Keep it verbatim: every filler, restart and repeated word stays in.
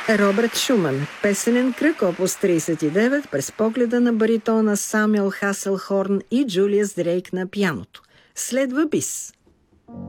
Робърт Шуман. Песенен кръг, опус тридесет и девет, през погледа на баритона Самюел Хаселхорн и Джулиас Дрейк на пианото. Следва бис.